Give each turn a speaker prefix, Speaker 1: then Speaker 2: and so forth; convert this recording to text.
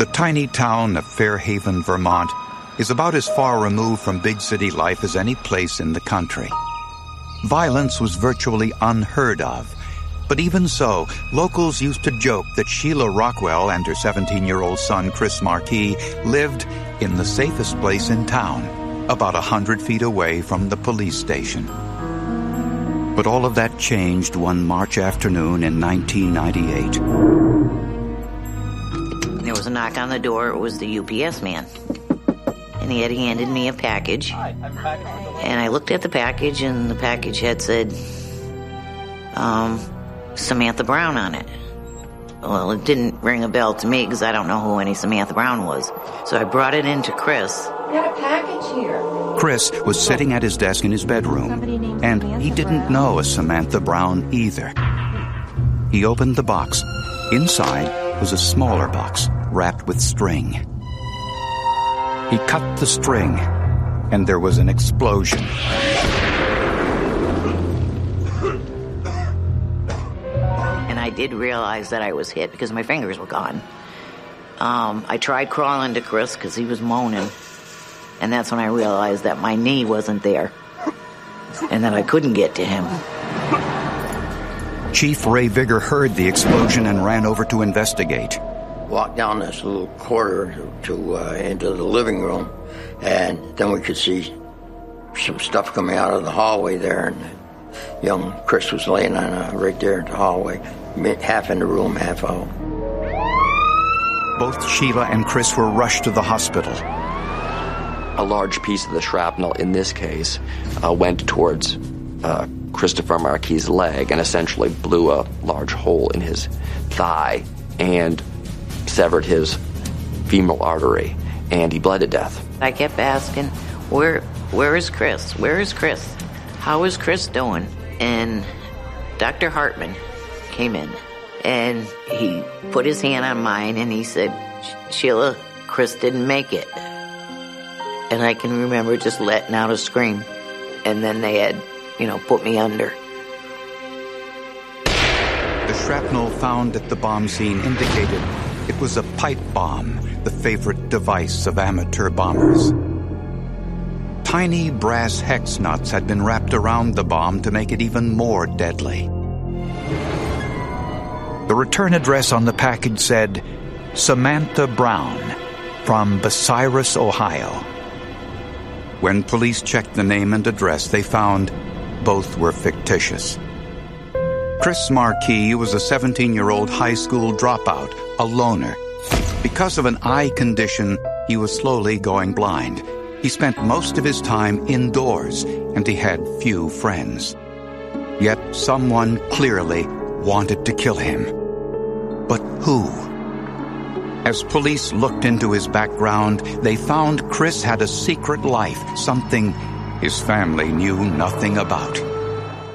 Speaker 1: The tiny town of Fairhaven, Vermont, is about as far removed from big city life as any place in the country. Violence was virtually unheard of. But even so, locals used to joke that Sheila Rockwell and her 17-year-old son, Chris Marquis, lived in the safest place in town, about 100 feet away from the police station. But all of that changed one March afternoon in 1998.
Speaker 2: There was a knock on the door. It was the UPS man. And he had handed me a package. And I looked at the package, and the package had said, Samantha Brown on it. Well, it didn't ring a bell to me because I don't know who any Samantha Brown was. So I brought it in to Chris.
Speaker 3: We got a package here.
Speaker 1: Chris was sitting at his desk in his bedroom, and he didn't know a Samantha Brown either. He opened the box. Inside was a smaller box wrapped with string. He cut the string, and there was an explosion.
Speaker 2: I did realize that I was hit because my fingers were gone. I tried crawling to Chris because he was moaning, and that's when I realized that my knee wasn't there and that I couldn't get to him.
Speaker 1: Chief Ray Vigor heard the explosion and ran over to investigate.
Speaker 4: Walked down this little corridor to into the living room, and then we could see some stuff coming out of the hallway there, and young Chris was laying on right there in the hallway. Half in the room, half out.
Speaker 1: Both Sheila and Chris were rushed to the hospital.
Speaker 5: A large piece of the shrapnel in this case went towards Christopher Marquis' leg and essentially blew a large hole in his thigh and severed his femoral artery, and he bled to death.
Speaker 2: I kept asking, where is Chris? Where is Chris? How is Chris doing? And Dr. Hartman came in, and he put his hand on mine, and he said, Sheila, Chris didn't make it. And I can remember just letting out a scream, and then they had, put me under.
Speaker 1: The shrapnel found at the bomb scene indicated it was a pipe bomb, the favorite device of amateur bombers. Tiny brass hex nuts had been wrapped around the bomb to make it even more deadly. The return address on the package said, Samantha Brown, from Bucyrus, Ohio. When police checked the name and address, they found both were fictitious. Chris Marquis was a 17-year-old high school dropout, a loner. Because of an eye condition, he was slowly going blind. He spent most of his time indoors, and he had few friends. Yet someone clearly wanted to kill him. But who? As police looked into his background, they found Chris had a secret life, something his family knew nothing about.